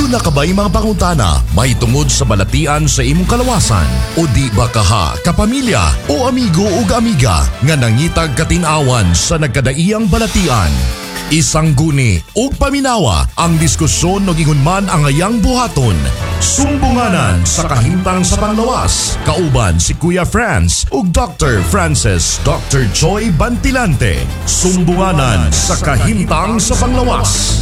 Una ka ba'y mga pangutana may tungod sa balatian sa imong kalawasan? O di ba kaha, kapamilya o amigo o amiga nga nangitag katinawan sa nagkadaiyang balatian? Isang guni o paminawa ang diskusyon no gingon man ang ayang buhaton. Sumbunganan sa kahimtang sa panglawas. Kauban si Kuya Franz ug Dr. Francis Dr. Joy Bantilante. Sumbunganan sa kahimtang sa panglawas.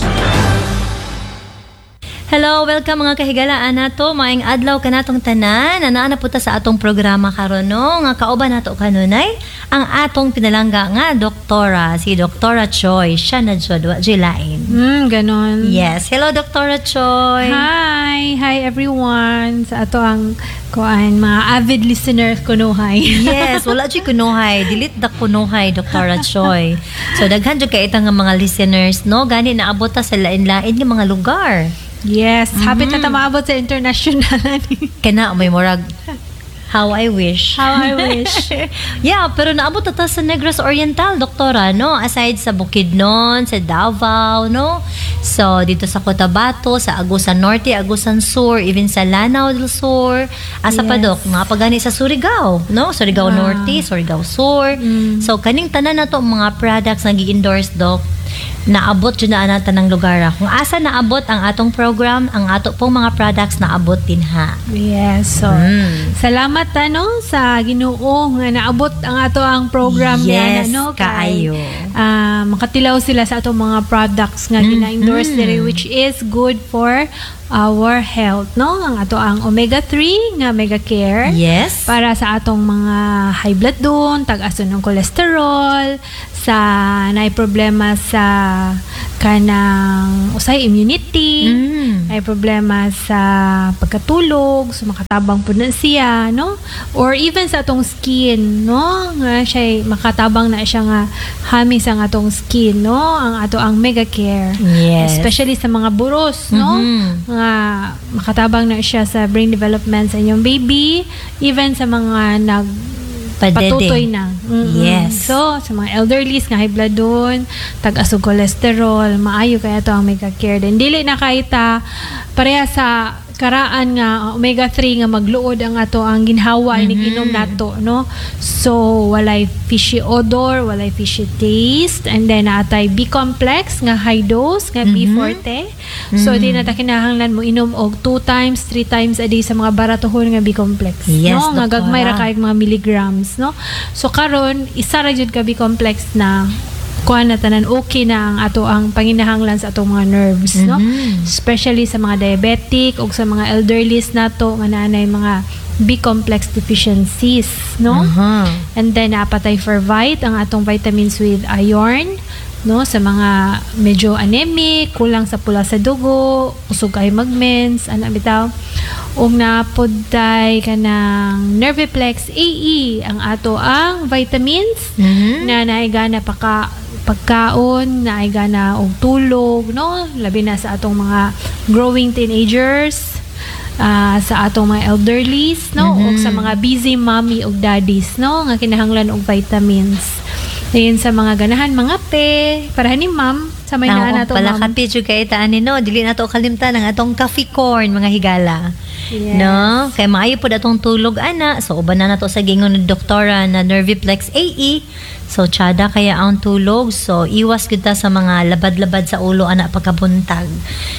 Hello, welcome mga kahigalaan nato. Maayong adlaw kanatong tanan. Anaa po ta sa atong programa karon no. Nga kauban nato kanunay ang atong pinalangga nga doktora, si Doktora Choi. Siya na jud wa jilain. Ganon. Yes. Hello, Doktora Choi. Hi everyone. Sa ato ang mga avid listeners kunuhay. Yes, wala jud kunuhay. Delete the kunuhay, Doktora Choi. So daghan jud kay itang mga listeners no. Gani naabot ta sa lain-lain nga mga lugar. Yes, hapit na maabot sa international. Kana may murag how I wish. Yeah, pero naabot ta sa Negros Oriental, doktora, no? Aside sa Bukidnon, sa Davao, no? So, dito sa Cotabato, sa Agusan Norte, Agusan Sur, even sa Lanao del Sur, asa pa dok, mga pagani sa Surigao, no? Surigao Norte, Surigao Sur. So, kaning tanan na to mga products na gi-endorse, dok, naabot yun na anatan ng lugar. Kung asa naabot ang atong program, ang ato pong mga products naabot din ha. Yes, so salamat sa Ginoo nga naabot ang ato ang program yes, niya kaayo. Makatilaw sila sa atong mga products nga gina-endorse diri, which is good for our health, no? Ang ato ang omega-3 nga Mega Care. Yes. Para sa atong mga high blood doon, tag-aso ng cholesterol, sa naay problema sa kanang immunity, ay problema sa pagkatulog, so makatabang po na siya, no? Or even sa atong skin, no? Nga siya makatabang na siya nga hamis ang atong skin, no? Ang ato ang Mega Care. Yes. Especially sa mga buros, no? Nga makatabang na siya sa brain development sa inyong baby, even sa mga patutoy na. Yes. So, sa mga elderlies nga high blood doon, tag-asog cholesterol, maayo kaya to ang Mega Care. Then, dili na kahita pareha sa karaan nga omega-3 nga magluod ang ato ang ginhawa iniginom nato, no? So, walay fishy odor, walay fishy taste, and then atay B-complex nga high dose nga B40. So, di na ta kinahanglan mo inom og 2 times, 3 times a day sa mga baratohon nga B-complex. Yes, no? Nga doktora. gagmay ra kay mga milligrams, no? So, karon isa ra jud ka B-complex na kuan na tanan okay na ang ato ang panginahanglan sa atong mga nerves, no? Especially sa mga diabetic o sa mga elderlies nato nga naanay mga B-complex deficiencies, no? And then apatay for ang atong vitamins with iron, no? Sa mga medyo anemic, kulang sa pula sa dugo, usog kay magmens, ana bitaw. Og napodday kanang Nerviplex AE ang ato ang vitamins na naigana pagkaon, naigana og tulog, no? Labi na sa atong mga growing teenagers, sa atong mga elderlies, no? O sa mga busy mommy o daddies, no? Nga kinahanglan og vitamins. Ayun sa mga ganahan, mga para ni ma'am, sa may naan nato, pala ma'am. kapi jud kay taan no, dili nato kalimtan ang atong coffee corn mga higala. Yes. No, kay maayo pud atong tulog ana. So uban na nato sa gingon ni doktora na Nerviplex AE. So tsada kaya ang tulog. So iwas gud ta sa mga labad-labad sa ulo ana pagkabuntag.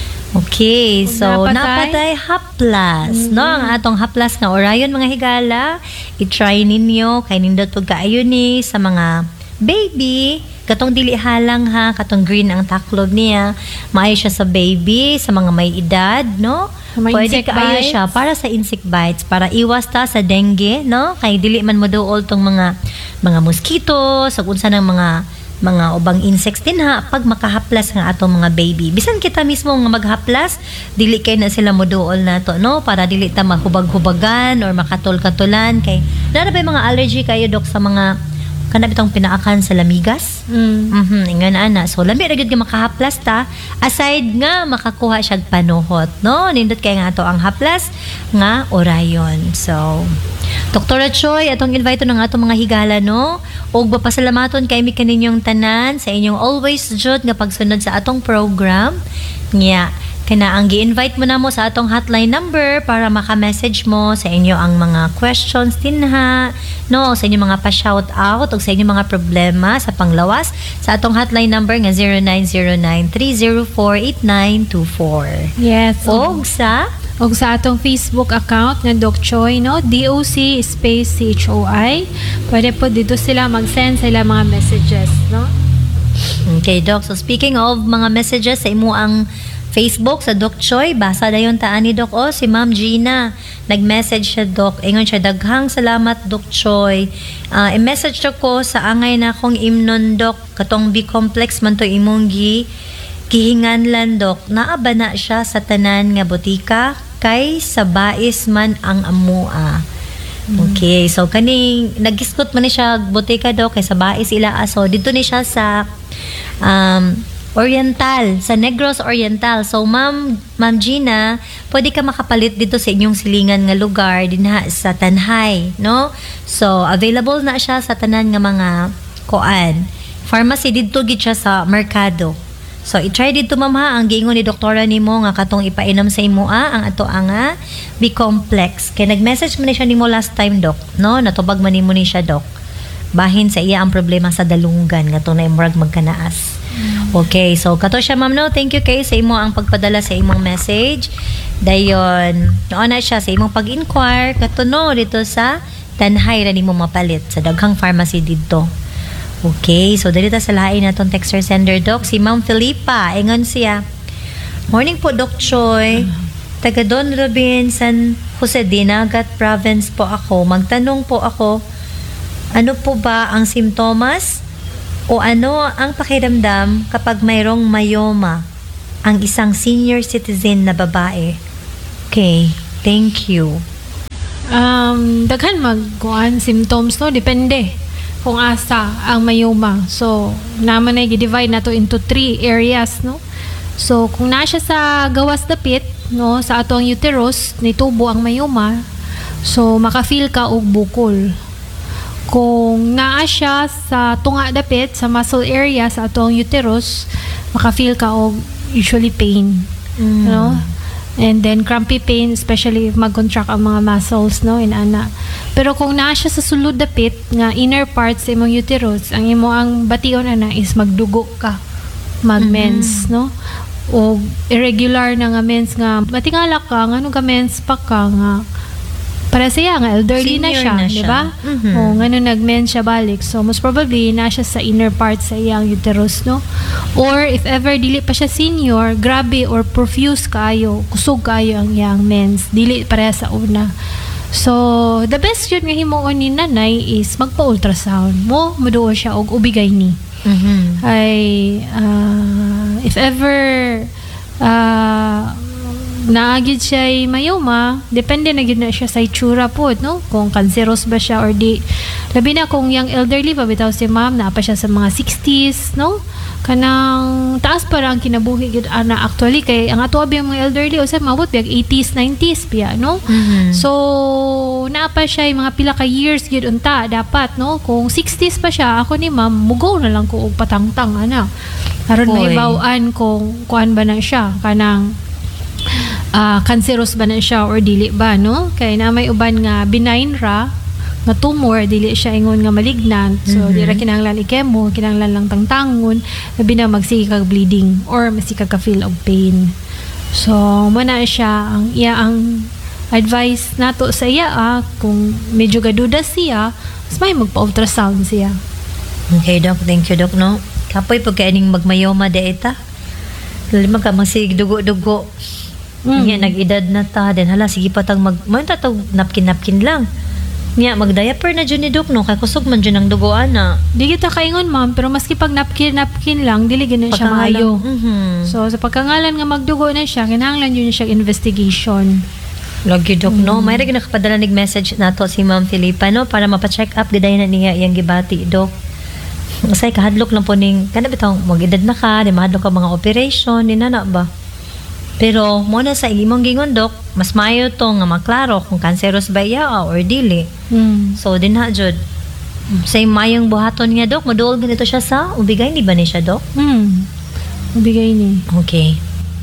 Okay, so napatay haplas, no? Ang atong haplas nga orayon mga higala, i-try ninyo kay nindot pud kaayo ni sa mga baby, katong dili halang ha, katong green ang taklob niya, maayo siya sa baby, sa mga may edad, no? Pwede kaayo siya para sa insect bites, para iwas ta sa dengue, no? Kay dili man moduol tong mga mosquito, sa unsa ng mga ubang insects din ha, pag makahaplas nga atong mga baby. Bisan kita mismo nga maghaplas, dili kay na sila moduol nato, no? Para dili ta mahubag-hubagan or makatol-katulan kay nara ba mga allergy kayo dok sa mga kanab itong pinaakan sa lamigas. Ingan ana. So lami ra gyud nga makahaplas ta, aside nga makakuha siya panuhot, no? Nindot kay nga ato ang haplas nga orayon. So Doktora Choi, atong invite ng atong mga higala, no? Og papasalamaton kay mi kaninyong tanan sa inyong always jud nga pagsunod sa atong program. Nya Kaya ang gi-invite mo na mo sa atong hotline number para maka-message mo sa inyo ang mga questions din ha, no, sa inyo mga pa-shout out o sa inyo mga problema sa panglawas sa atong hotline number nga 0909-304-8924. Yes. O sa atong Facebook account nga Doc Choi, no? DOC space CHOI. Pwede po dito sila mag-send sila mga messages, no? Okay, Doc. So, speaking of mga messages sa imo ang Facebook sa Doc Choi, basa na yung taan ni Doc. Si Ma'am Gina, nag-message siya, Doc. Ingon siya, daghang salamat, Doc Choi. I-message ko sa angay na akong imnon, Doc. Katong B-complex man to imong gihinganlan, Doc. Naaba na siya sa tanan nga butika, kay sa bais man ang amua. Okay, so kaning nagiskot man ni siya butika, Doc, kay sa bais ila aso. Dito ni siya sa Oriental, sa Negros Oriental. So, Ma'am Gina, pwede ka makapalit dito sa inyong silingan nga lugar dinha sa Tanhay, no? So, available na siya sa tanan nga mga pharmacy dito gid siya sa merkado. So, i-try dito, Ma'am, ha, ang giingon ni doktora nimo nga katong ipainom sa imo ang ato nga B-complex. Kaya nag-message man ni siya nimo last time, Doc, no? Natubag man nimo ni siya, Doc. Bahin sa iya ang problema sa dalunggan nga itong naimurag magkanaas. Okay, so kato siya, Ma'am, no? Thank you kay sa imo ang pagpadala sa imong message. Dayon, noon na siya sa imong pag-inquire kato, no, dito sa Tanhay ra nimo mapalit sa daghang pharmacy dito. Okay, so dito sa lain natong texter sender, Doc, si Ma'am Felipa. Ingon siya, morning po, Doc Choi. Taga Don Robin, San Jose, Dinagat Province po ako. Magtanong po ako, ano po ba ang simptomas o ano ang pakiramdam kapag mayroong myoma ang isang senior citizen na babae? Okay, thank you. Daghan magkuan symptoms, no, depende kung asa ang myoma. So naman ay gi-divide nato into 3 areas, no. So kung naa siya sa gawas dapit, no, sa atong uterus ni tubo ang myoma, so maka-feel ka og bukol. Kung naa siya sa tunga dapit, sa muscle area sa atong uterus, maka-feel ka og usually pain, no? And then crampy pain, especially if mag-contract ang mga muscles, no, inana. Pero kung naa siya sa sulod dapit nga inner parts sa imong uterus, ang imo ang bation ana is magdugo ka, mag-mens, no? O irregular na nga mens nga matingala ka, ngano ka mens pa ka nga para siya nga elderly na siya, di ba? O ngano nag-mens siya balik. So most probably na siya sa inner part sa iyang uterus, no? Or if ever dili pa siya senior, grabe or profuse kayo, kusog kayo ang iyang mens, dili para sa una. So the best yun nga himuon ni nanay is magpa-ultrasound mo, maduo siya og ubigay ni. Ay if ever naagid siya ay myoma, depende na gid na siya sa itsura po, no? Kung cancerous ba siya or di. Labi na kung yung elderly pa, bitaw si ma'am, na pa siya sa mga 60s, no? Kanang taas pa ang kinabuhi gid ana actually kay ang ato abi mga elderly o sa mabot biag 80s 90s piya, no? So naa pa siya yung mga pila ka years gid unta dapat, no? Kung 60s pa siya, ako ni ma'am mugaw na lang ko og patangtang ana aron maibaw-an kung kuan ba na siya kanang cancerous ba na siya or dili ba, no? Kay na may uban nga benign ra nga tumor, dili siya ingon nga malignant, so di ra kinahanglan i-chemo, kinahanglan lang tangtangon, labi na magsige kag bleeding or masika ka feel of pain. So mo na siya ang iya ang advice nato sa iya, kung medyo gaduda siya, mas may magpa-ultrasound siya. Okay, Doc, thank you, Doc, no? Kapoy pag kaining magmayoma de eta, lima ka masig dugo-dugo. Nya nag-edad na ta, then hala sige pa tag tatog napkin lang. Nya mag-diaper na dyan ni Doc, no? Kaya kusog man dyan ang dugoan na. Di kita kaingon, ma'am, pero maski pag napkin lang, dili gina siya maayo. So sa pagkangalan nga magdugo na siya, kinahanglan yun siya investigation. Lagi, Doc, no? May rin nakapadala nag-message nato si Ma'am Felipa, no? Para mapacheck up giday na niya iyang gibati, Doc. Masay kahadlok lang po ning kana bitaw mag-edad na ka, di mahadlok ka mga operation, ni nana ba? Pero muna sa imong gingon, Doc, mas mayo to nga maklaro kung cancerous ba iya or dili. So din ha jud. Say mayong buhaton nga, Doc, maduol ganito siya sa ubigay ni ba ni siya, Doc? Ubigay ni. Okay.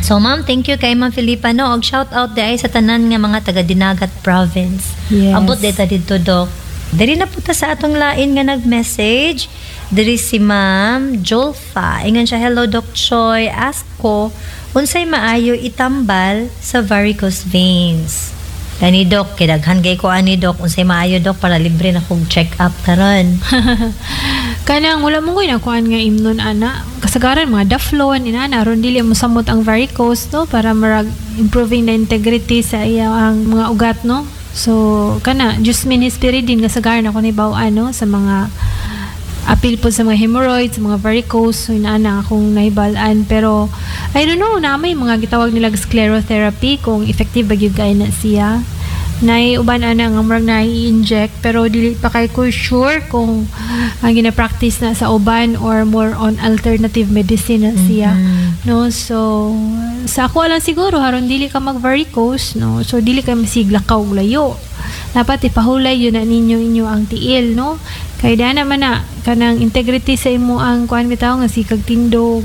So ma'am, thank you kay Ma'am Filipa no. Og shout out di ay sa tanan nga mga taga Dinagat province. Yes. Abot dita dito Dok. Diri na puta sa atong lain nga nag-message. Diri si Ma'am Jolfa. Ingon siya, hello Doc Choi. Ask ko, unsay maayo itambal sa varicose veins? Kani Doc, kidaghan kay ko ani Doc. Unsay maayo Doc para libre na kog check up karon. Kanang wala mo koy nakuan nga imnon ana. Kasagaran mga daflon inana aron dili mo samot ang varicose no para marag improving the integrity sa iyang mga ugat no. So kana Jasmine Hesperidine kasagaran ako ni baw ano sa mga apil po sa mga hemorrhoids, sa mga varicose, so inaana akong nahibalaan. Pero, I don't know, na may mga gitawag nilang sclerotherapy, kung effective ba gyud kay na siya. Uban ana nga murag na i-inject, pero dili pa kay ko sure kung ang gina-practice na sa uban or more on alternative medicine na siya. No, so, sa ako lang siguro, haron dili ka mag-varicose, no? So, dili ka masigla ka og layo. Dapat ipahulay yun na ninyo ang tiil, no? Kaya da naman na kanang integrity sa imo ang kuan bitaw nga sikag tindog.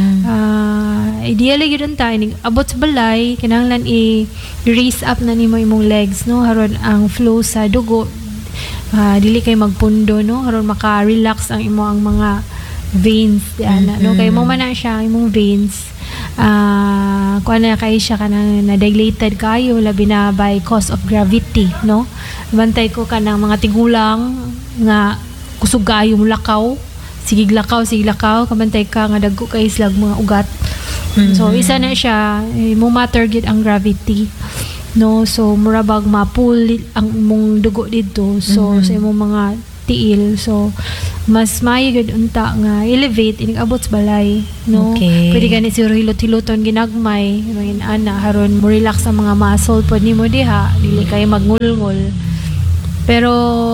Ideally gyud ta ining abot sa balay kinahanglan i-raise up na nimo imong legs no haron ang flow sa dugo dili kay magpundo no haron maka-relax ang imo ang mga veins diana no kay mo man na siya imong veins kuan na kay siya kanang na dilated kayo labi na by cause of gravity no bantay ko kanang mga tigulang nga kusog kayo mo lakaw sige lakaw kabantay ka nga dagko kay slag mga ugat so isa na siya mo matter gid ang gravity no so murabag ma-pull ang imong dugo dito so sa imong mga tiil so mas maayo gud unta nga elevate inig abot sa balay no pwede gani siguro hilot-hiloton ginagmay ngin ana haron mo relax ang mga muscle pod nimo diha dili kay magngulngol pero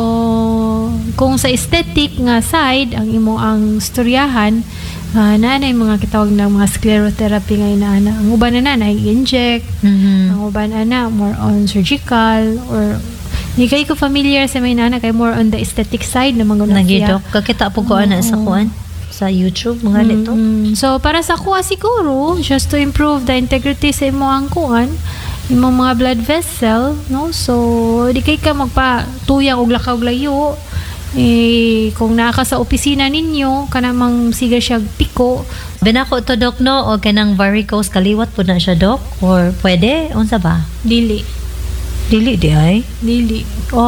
kung sa aesthetic nga side ang imo ang storyahan naanay mga kitawag ng mga sclerotherapy nga inaana ang uban na i-inject ang uban ana more on surgical or ni kay ko familiar sa may nana kay more on the aesthetic side na mga nagidok kakita po ko ana sa kuan sa YouTube mga dito so para sa kuha siguro just to improve the integrity sa imo ang kuan imong mga blood vessel no so di kay ka magpatuyang og lakaw layo kung naka sa opisina ninyo kanamang siga siya piko binako to Doc no o kanang varicose kaliwat po na siya Doc or pwede unsa ba dili di ay dili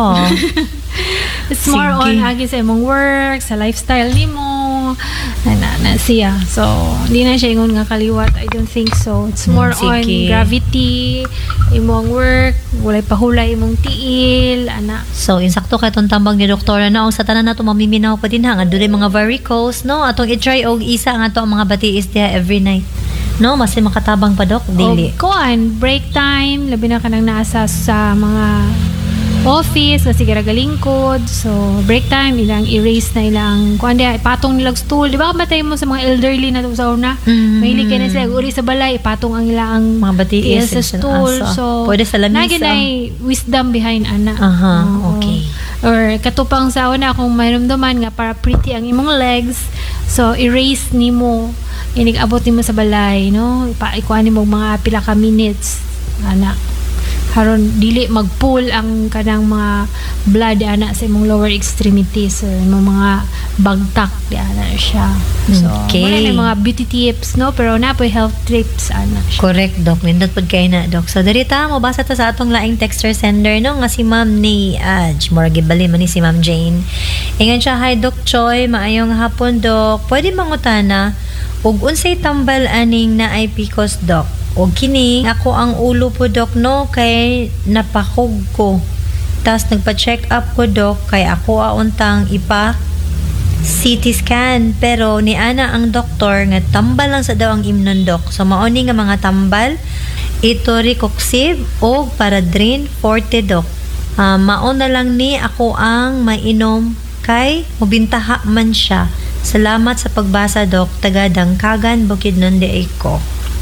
it's more on agi sa imong work sa lifestyle nimo na siya so di na siya ingon nga kaliwat I don't think so it's more on gravity imong work walay pahulay imong tiil ana so insakto kay tong tambang ni doktora na sa tanan nato mamiminaw pa din ha nga dulay mga varicose no atong i-try og isa nga to ang mga batiis diha every night no mas makatabang pa Doc dili kuan break time labi na kanang naasa sa mga office kasi galingkod so break time ilang erase na ilang kuan dia ipatong nilang stool di ba matay mo sa mga elderly na sa una mahilig kay na sila uri sa balay ipatong ang ilang mga batiis sa stool so pwede sa lamisa naginay wisdom behind ana okay or katupang sa una kung mayroon nga para pretty ang imong legs so erase nimo inig abot nimo sa balay no ikuan nimo mga pila ka minutes ana haron dili mag-pull ang kanang mga blood ana sa imong lower extremities so imong mga bagtak di ana siya so okay mga beauty tips no pero napoy health tips ana siya. Correct Doc nindot pud kay na Doc so darita mo basa ta sa atong laing texter sender no nga si Ma'am ni mura gibali man ni si Ma'am Jane ingon siya hi Doc Choi maayong hapon Doc pwede mangutana ug unsay tambal aning na ay PCOS Doc o kini ako ang ulo po Doc no kay napakog ko tas nagpa-check up ko Doc kay ako untang ipa CT scan pero ni ana ang doktor nga tambal lang sa daw ang imnon Doc so mauni nga mga tambal Itoricoxib o Paradrin Forte Doc mao na lang ni ako ang mainom kay mubintaha man siya salamat sa pagbasa Doc taga Dangkagan Bukidnon de ko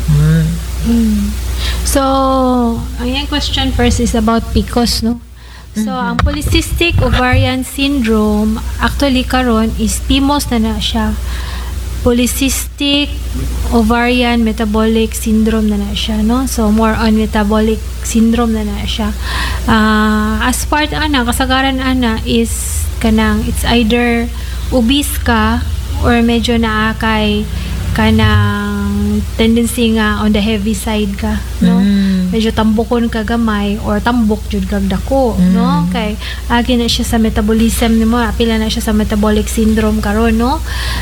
So, ang yung question first is about PCOS, no? So, ang polycystic ovarian syndrome, actually karon is PMOS na siya. polycystic ovarian metabolic syndrome na siya, no? So more on metabolic syndrome na siya. As part kasagaran is kanang it's either obese ka or medyo naakay kanang tendency nga on the heavy side ka, no? Medyo tambokon ka gamay or tambok jud kag dako, no? Kay agi na siya sa metabolism nimo, apila na siya sa metabolic syndrome karon, no?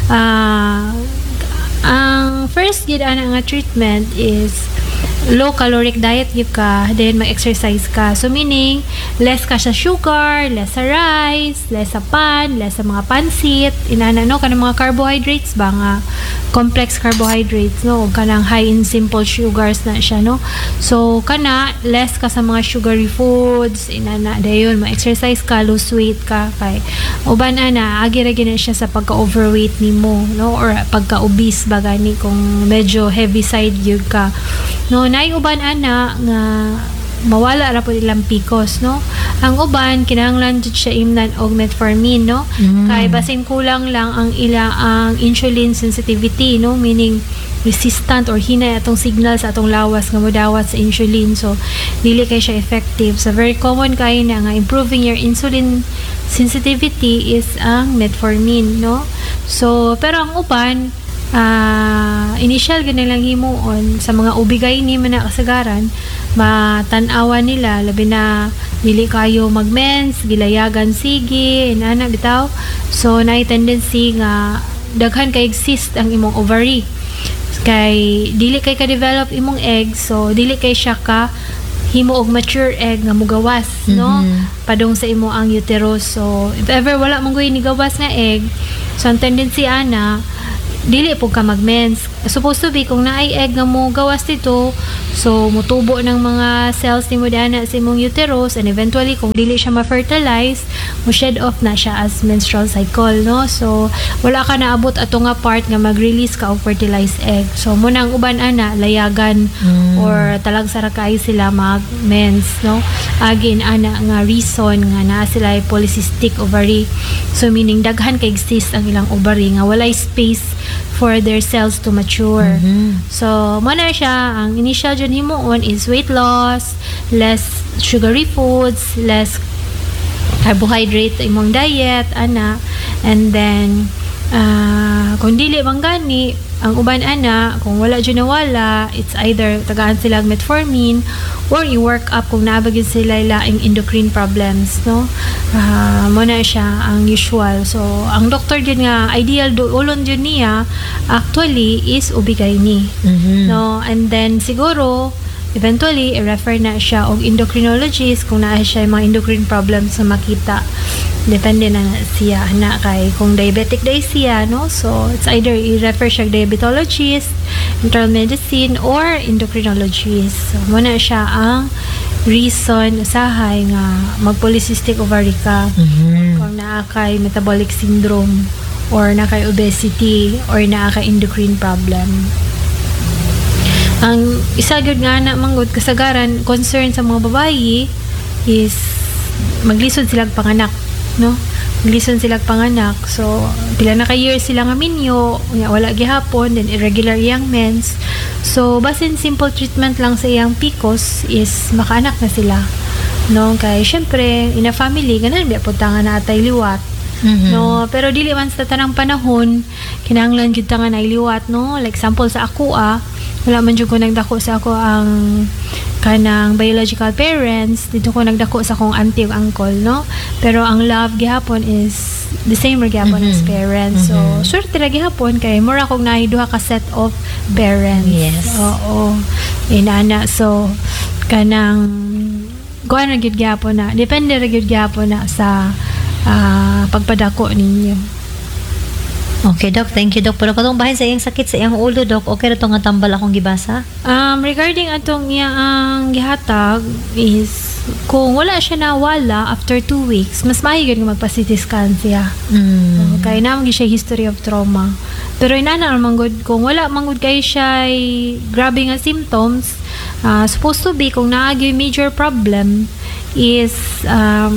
Ang first gid nga treatment is low caloric diet gyud ka, then mag-exercise ka. So meaning less ka sa sugar, less sa rice, less sa pan, less sa mga pansit, inana no kanang mga carbohydrates ba nga complex carbohydrates, no, kanang high in simple sugars na siya, no. So kana less ka sa mga sugary foods, inana dayon mag-exercise ka, lose weight ka, kay uban agi ra gina siya sa pagka-overweight nimo, no, or pagka-obese ba gani kung medyo heavy side gyud ka, no. Nay uban nga mawala ra po ilang PCOS, no. Ang uban kinahanglan jud siya imnan og metformin, no. Kay basin kulang lang ang ang insulin sensitivity, no, meaning resistant or hina atong signal sa atong lawas nga modawat sa insulin, so dili kay siya effective. So very common kay na nga improving your insulin sensitivity is ang metformin, no. So pero ang uban initial ganun lang himuon sa mga ubigay ni man na kasagaran, matan-awan nila labi na dili kayo mag-mens, gilayagan sige, inana bitaw. So naay tendency nga daghan kay cyst ang imong ovary, kay dili kay ka-develop imong egg, so dili kay siya ka himo og mature egg nga mugawas, no, padung sa imo ang uterus. So if ever wala mong ni gawas nga egg, so ang tendency dili po ka mag-mens. Supposed to be kung naay egg nga mo gawas dito, so mutubo ng mga cells ni mo dana sa imong uterus, and eventually kung dili siya ma-fertilize, mo shed off na siya as menstrual cycle, no. So wala ka naabot ato nga part nga mag-release ka og fertilized egg. So mo nang uban layagan or talag sara kay sila mag-mens, no. Again nga reason nga naa sila polycystic ovary. So meaning daghan kay cyst ang ilang ovary nga walay space for their cells to mature. So mo na siya ang initial dyan himuon is weight loss, less sugary foods, less carbohydrate imong diet and then kung dili bang gani ang uban kung wala dyan nawala, it's either tagaan sila metformin or i-work up kung nabagin sila laing endocrine problems, no. Mo na siya ang usual. So ang doctor dyan nga ideal ulon dyan niya actually is OB-GYN, no. And then siguro eventually i-refer na siya og endocrinologist kung naa siya mga endocrine problems na makita. Depende na siya kay kung diabetic day siya, no. So it's either i-refer siya diabetologist, internal medicine, or endocrinologist. So muna siya ang reason usahay nga mag-polycystic ovary ka, kung naa kay metabolic syndrome or naa kay obesity or naa kay endocrine problem. Ang isa gyud nga manggod kasagaran concern sa mga babayi is maglisod sila panganak, no. Maglisod sila panganak, so pila na ka years sila nga minyo, wala gihapon, then irregular iyang mens. So basin simple treatment lang sa iyang PCOS is makaanak na sila, no. Kay syempre in a family ganan biya pud nga naatay liwat, no. Pero dili man sa tanang panahon kinahanglan jud ta nga nailiwat, no. Like example sa ako wala man jud ko nagdako sa ako ang kanang biological parents, dito ko nagdako sa akong auntie ug uncle, no. Pero ang love gihapon is the same ra gihapon as parents. So swerte ra gihapon kay mura kog naay duha ka set of parents. Yes. Oo. Inana, so kanang kuan ra gyud gihapon depende ra gyud gihapon sa pagpadako ninyo. Okay, Doc. Thank you, Doc. Pero katong bahin sa iyang sakit sa iyang ulo, Doc, okay ra to nga tambal akong gibasa? Regarding atong iyang gihatag is kung wala siya nawala after 2 weeks, mas maayo gyud magpa-CT scan siya. Kay naman siya history of trauma. Pero inana naman gud kung wala mangud kay siya grabe nga symptoms, supposed to be kung naagi major problem is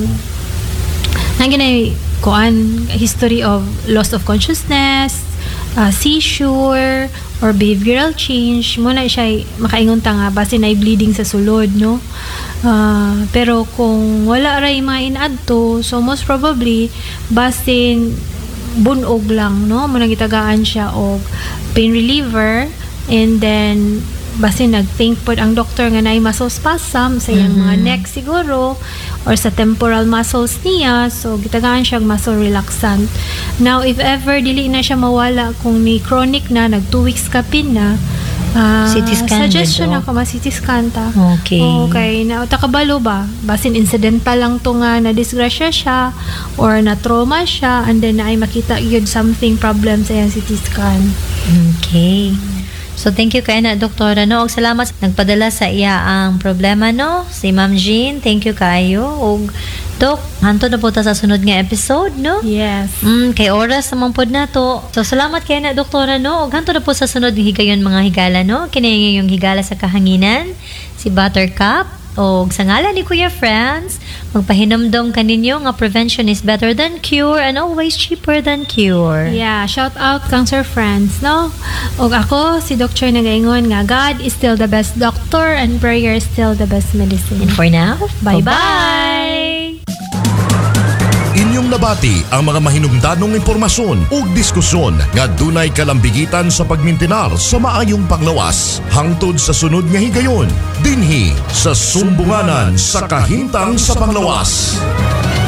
nanginay kuan history of loss of consciousness, seizure or behavioral change, muna siya makaingon ta nga basin ay bleeding sa sulod, no? Pero kung wala ray mga inadto, so most probably basin bunog lang, no? Muna gitagaan siya og pain reliever, and then basin nag-think pod ang doktor nga naay muscle spasm sa iyang mga neck siguro or sa temporal muscles niya, so gitagaan siya og muscle relaxant. Now if ever dili na siya mawala kung ni chronic na, nag 2 weeks kapin na, CT scan suggestion dito. ako ma-CT scan ta. Okay. Okay, na takabalo ba? Basin incidental lang to nga na disgrasya siya or na trauma siya, and then na ay makita yun something problem sa iyang CT scan. Okay. So thank you kay na doktora, no, og salamat sa nagpadala sa iya ang problema, no, si Ma'am Jean. Thank you kayo, og dok, hanto na po ta sa sunod nga episode, no. Yes. Kay oras naman pod na to. So salamat kay na doktora, no, og hanto na po sa sunod nga higayon mga higala, no. Kini yung higala sa kahanginan, si Buttercup. Og sa ngalan ni Kuya Franz, magpahinumdom kaninyo nga prevention is better than cure and always cheaper than cure. Yeah, shout out Cancer Friends, no? Og ako, si Dr. nagaingon nga God is still the best doctor and prayer is still the best medicine. And for now, Bye-bye! Inyong nabati ang mga mahinungdanong impormasyon ug diskusyon nga dunay kalambigitan sa pagmintinar sa maayong panglawas. Hangtod sa sunod nga higayon, dinhi sa Sumbunganan sa Kahintang sa Panglawas.